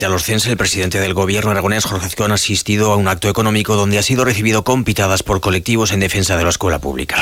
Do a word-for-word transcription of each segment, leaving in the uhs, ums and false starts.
A los C E N S, el presidente del gobierno aragonés, Jorge Azcón, ha asistido a un acto económico donde ha sido recibido con pitadas por colectivos en defensa de la escuela pública.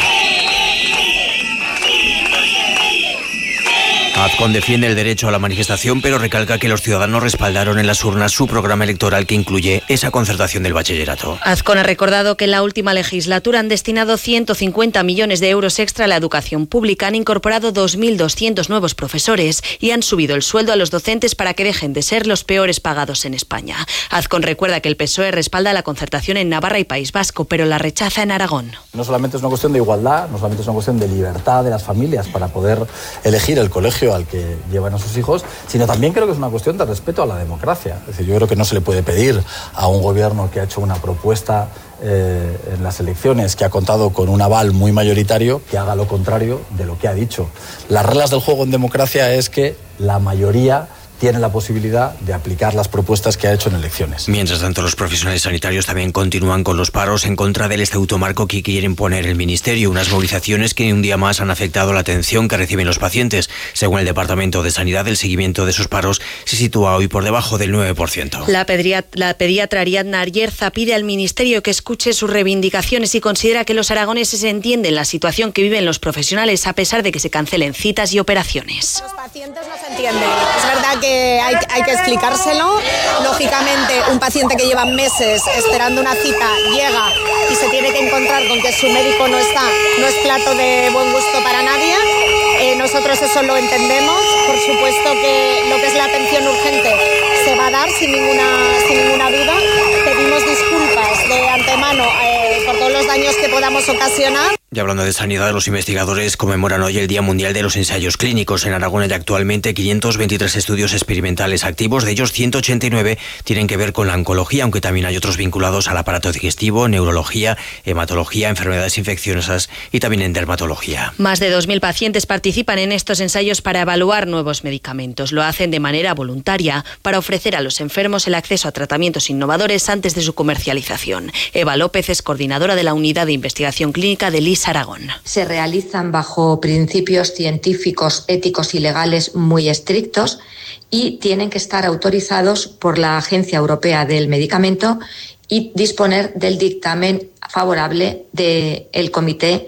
Azcón defiende el derecho a la manifestación, pero recalca que los ciudadanos respaldaron en las urnas su programa electoral que incluye esa concertación del bachillerato. Azcón ha recordado que en la última legislatura han destinado ciento cincuenta millones de euros extra a la educación pública, han incorporado dos mil doscientos nuevos profesores y han subido el sueldo a los docentes para que dejen de ser los peores pagados en España. Azcón recuerda que el P S O E respalda la concertación en Navarra y País Vasco, pero la rechaza en Aragón. No solamente es una cuestión de igualdad, no solamente es una cuestión de libertad de las familias para poder elegir el colegio al que llevan a sus hijos, sino también creo que es una cuestión de respeto a la democracia. Es decir, yo creo que no se le puede pedir a un gobierno que ha hecho una propuesta eh, en las elecciones, que ha contado con un aval muy mayoritario, que haga lo contrario de lo que ha dicho. Las reglas del juego en democracia es que la mayoría tiene la posibilidad de aplicar las propuestas que ha hecho en elecciones. Mientras tanto, los profesionales sanitarios también continúan con los paros en contra del estatuto marco que quiere imponer el Ministerio, unas movilizaciones que un día más han afectado la atención que reciben los pacientes. Según el Departamento de Sanidad, el seguimiento de esos paros se sitúa hoy por debajo del nueve por ciento. La, pediat- la pediatra Ariadna Arierza pide al Ministerio que escuche sus reivindicaciones y considera que los aragoneses entienden la situación que viven los profesionales a pesar de que se cancelen citas y operaciones. Los pacientes no se entienden. Es verdad que Hay, hay que explicárselo. Lógicamente, un paciente que lleva meses esperando una cita llega y se tiene que encontrar con que su médico no está, no es plato de buen gusto para nadie. Eh, nosotros eso lo entendemos. Por supuesto que lo que es la atención urgente se va a dar sin ninguna, sin ninguna duda. Pedimos disculpas de antemano eh, por todos los daños que podamos ocasionar. Y hablando de sanidad, los investigadores conmemoran hoy el Día Mundial de los Ensayos Clínicos. En Aragón hay actualmente quinientos veintitrés estudios experimentales activos, de ellos ciento ochenta y nueve tienen que ver con la oncología, aunque también hay otros vinculados al aparato digestivo, neurología, hematología, enfermedades infecciosas y también en dermatología. Más de dos mil pacientes participan en estos ensayos para evaluar nuevos medicamentos. Lo hacen de manera voluntaria para ofrecer a los enfermos el acceso a tratamientos innovadores antes de su comercialización. Eva López es coordinadora de la Unidad de Investigación Clínica del I S Aragón. Se realizan bajo principios científicos, éticos y legales muy estrictos y tienen que estar autorizados por la Agencia Europea del Medicamento y disponer del dictamen favorable del Comité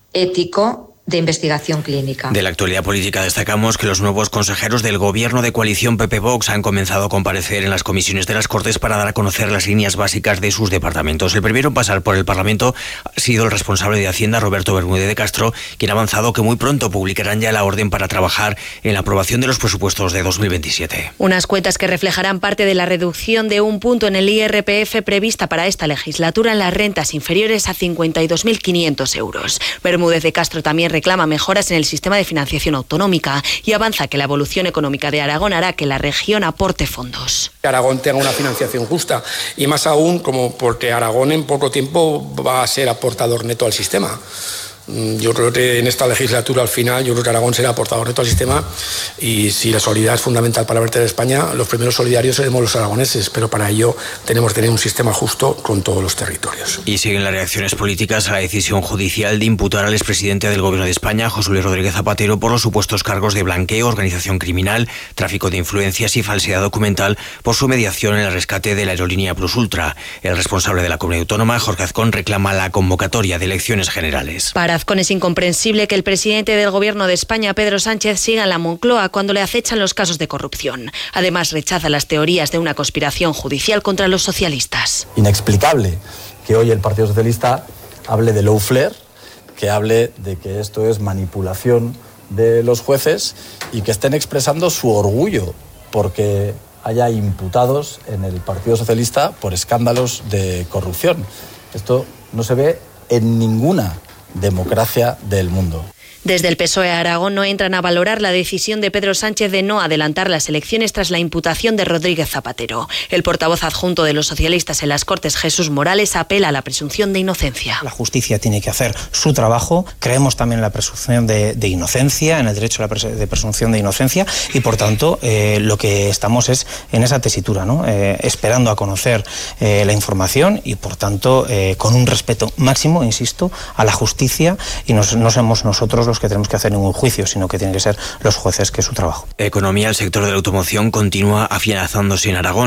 Ético de Investigación Clínica. De la actualidad política destacamos que los nuevos consejeros del gobierno de coalición P P Vox han comenzado a comparecer en las comisiones de las Cortes para dar a conocer las líneas básicas de sus departamentos. El primero en pasar por el Parlamento ha sido el responsable de Hacienda, Roberto Bermúdez de Castro, quien ha avanzado que muy pronto publicarán ya la orden para trabajar en la aprobación de los presupuestos de dos mil veintisiete. Unas cuentas que reflejarán parte de la reducción de un punto en el I R P F prevista para esta legislatura en las rentas inferiores a cincuenta y dos mil quinientos euros. Bermúdez de Castro también reclama mejoras en el sistema de financiación autonómica y avanza que la evolución económica de Aragón hará que la región aporte fondos. Que Aragón tenga una financiación justa y más aún como porque Aragón en poco tiempo va a ser aportador neto al sistema. Yo creo que en esta legislatura al final, yo creo que Aragón será aportador neto al sistema y si la solidaridad es fundamental para verter España, los primeros solidarios seremos los aragoneses, pero para ello tenemos que tener un sistema justo con todos los territorios. Y siguen las reacciones políticas a la decisión judicial de imputar al expresidente del Gobierno de España, José Luis Rodríguez Zapatero, por los supuestos cargos de blanqueo, organización criminal, tráfico de influencias y falsedad documental por su mediación en el rescate de la aerolínea Plus Ultra. El responsable de la comunidad autónoma, Jorge Azcón, reclama la convocatoria de elecciones generales. Para Azcón es incomprensible que el presidente del Gobierno de España, Pedro Sánchez, siga en la Moncloa cuando le acechan los casos de corrupción. Además, rechaza las teorías de una conspiración judicial contra los socialistas. Inexplicable que hoy el Partido Socialista hable de lawfare, que hable de que esto es manipulación de los jueces y que estén expresando su orgullo porque haya imputados en el Partido Socialista por escándalos de corrupción. Esto no se ve en ninguna democracia del mundo. Desde el P S O E Aragón no entran a valorar la decisión de Pedro Sánchez de no adelantar las elecciones tras la imputación de Rodríguez Zapatero. El portavoz adjunto de los socialistas en las Cortes, Jesús Morales, apela a la presunción de inocencia. La justicia tiene que hacer su trabajo. Creemos también en la presunción de, de inocencia, en el derecho a la pres- de presunción de inocencia y, por tanto, eh, lo que estamos es en esa tesitura, ¿no? Eh, esperando a conocer eh, la información y, por tanto, eh, con un respeto máximo, insisto, a la justicia y nos, no somos nosotros los que tenemos que hacer ningún juicio, sino que tienen que ser los jueces, que es su trabajo. Economía, el sector de la automoción continúa afianzándose en Aragón.